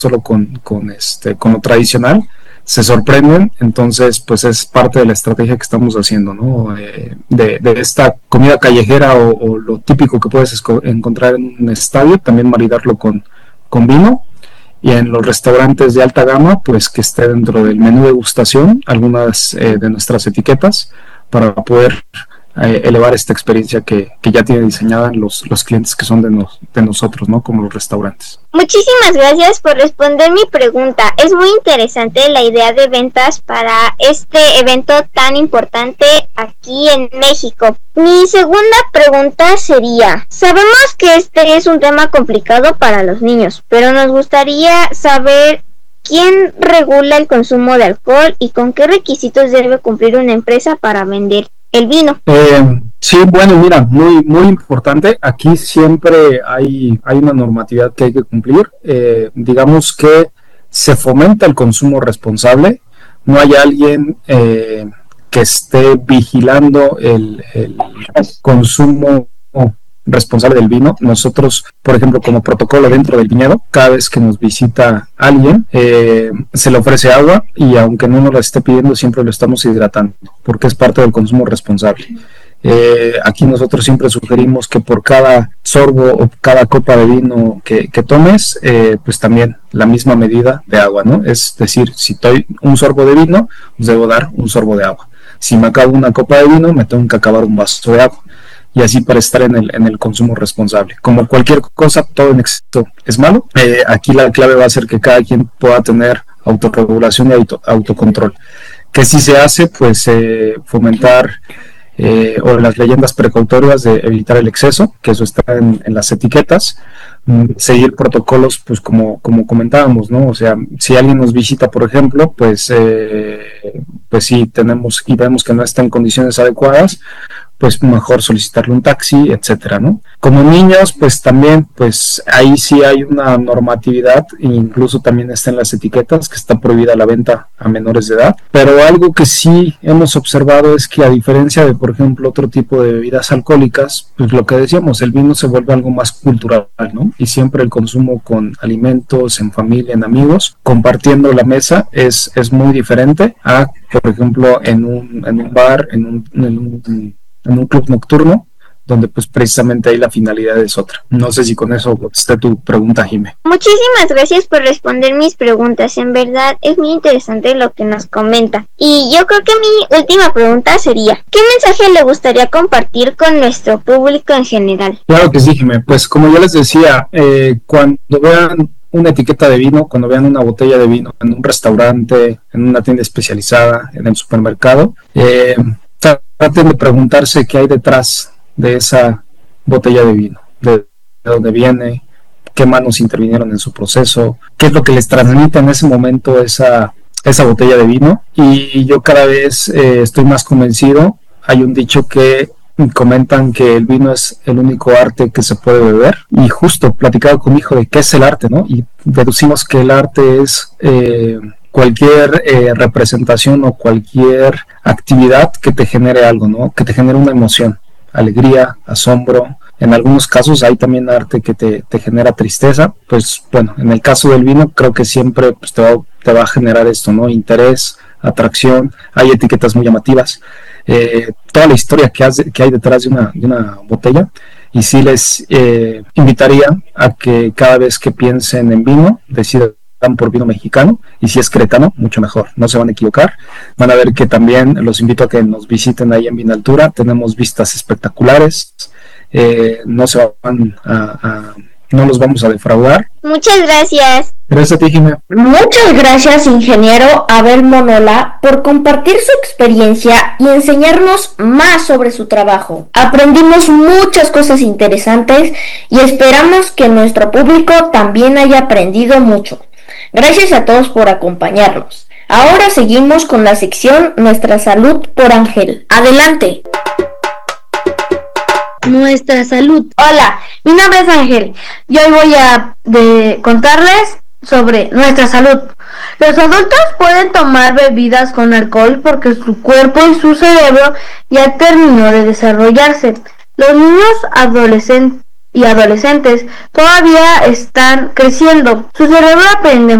solo con lo tradicional, se sorprenden. Entonces pues es parte de la estrategia que estamos haciendo, ¿no? De esta comida callejera o lo típico que puedes encontrar en un estadio, también maridarlo con vino, y en los restaurantes de alta gama pues que esté dentro del menú de degustación algunas de nuestras etiquetas para poder elevar esta experiencia que ya tienen diseñada los clientes que son de nosotros, ¿no? Como los restaurantes. Muchísimas gracias por responder mi pregunta. Es muy interesante la idea de ventas para este evento tan importante aquí en México. Mi segunda pregunta sería, sabemos que este es un tema complicado para los niños, pero nos gustaría saber quién regula el consumo de alcohol y con qué requisitos debe cumplir una empresa para vender el vino. Sí, bueno, mira, muy, muy importante. Aquí siempre hay una normatividad que hay que cumplir. Digamos que se fomenta el consumo responsable. No hay alguien que esté vigilando el consumo responsable del vino. Nosotros, por ejemplo, como protocolo dentro del viñedo, cada vez que nos visita alguien, se le ofrece agua, y aunque no nos la esté pidiendo, siempre lo estamos hidratando, porque es parte del consumo responsable. Aquí nosotros siempre sugerimos que por cada sorbo o cada copa de vino que tomes, pues también la misma medida de agua, ¿no? Es decir, si doy un sorbo de vino, pues debo dar un sorbo de agua. Si me acabo una copa de vino, me tengo que acabar un vaso de agua. Y así para estar en el consumo responsable. Como cualquier cosa, todo en exceso es malo. Aquí la clave va a ser que cada quien pueda tener autorregulación y autocontrol. Que si se hace, pues fomentar o las leyendas precautorias de evitar el exceso, que eso está en las etiquetas. Seguir protocolos, pues como comentábamos, ¿no? O sea, si alguien nos visita, por ejemplo, pues sí tenemos y vemos que no está en condiciones adecuadas, pues mejor solicitarle un taxi, etcétera, ¿no? Como niños, pues también, pues ahí sí hay una normatividad, e incluso también está en las etiquetas que está prohibida la venta a menores de edad, pero algo que sí hemos observado es que, a diferencia de, por ejemplo, otro tipo de bebidas alcohólicas, pues lo que decíamos, el vino se vuelve algo más cultural, ¿no? Y siempre el consumo con alimentos, en familia, en amigos, compartiendo la mesa, es muy diferente a, por ejemplo, en un bar, en un club nocturno, donde pues precisamente ahí la finalidad es otra. No sé si con eso contesté tu pregunta, Jimé. Muchísimas gracias por responder mis preguntas. En verdad es muy interesante lo que nos comenta. Y yo creo que mi última pregunta sería, ¿qué mensaje le gustaría compartir con nuestro público en general? Claro que sí, Jimé. Pues como yo les decía, cuando vean una etiqueta de vino, cuando vean una botella de vino en un restaurante, en una tienda especializada, en el supermercado, traten de preguntarse qué hay detrás de esa botella de vino, de dónde viene, qué manos intervinieron en su proceso, qué es lo que les transmite en ese momento esa botella de vino. Y yo cada vez estoy más convencido. Hay un dicho que comentan que el vino es el único arte que se puede beber, y justo platicaba con mi hijo de qué es el arte, ¿no? Y deducimos que el arte es cualquier representación o cualquier actividad que te genere algo, ¿no? Que te genere una emoción, alegría, asombro. En algunos casos hay también arte que te genera tristeza. Pues bueno, en el caso del vino creo que siempre pues, te va a generar esto, ¿no? Interés, atracción. Hay etiquetas muy llamativas. Toda la historia que hay detrás de una botella. Y sí les invitaría a que cada vez que piensen en vino, decidan por vino mexicano, y si es queretano, mucho mejor, no se van a equivocar. Van a ver que también los invito a que nos visiten ahí en Vinaltura. Tenemos vistas espectaculares, no los vamos a defraudar. Muchas gracias. Gracias a ti, Jimé. Muchas gracias, ingeniero Abel Monola, por compartir su experiencia y enseñarnos más sobre su trabajo. Aprendimos muchas cosas interesantes y esperamos que nuestro público también haya aprendido mucho. Gracias a todos por acompañarnos. Ahora seguimos con la sección Nuestra Salud por Ángel. ¡Adelante! Nuestra salud. Hola, mi nombre es Ángel y hoy voy a contarles sobre nuestra salud. Los adultos pueden tomar bebidas con alcohol porque su cuerpo y su cerebro ya terminó de desarrollarse. Los niños, adolescentes y adolescentes todavía están creciendo. Su cerebro aprende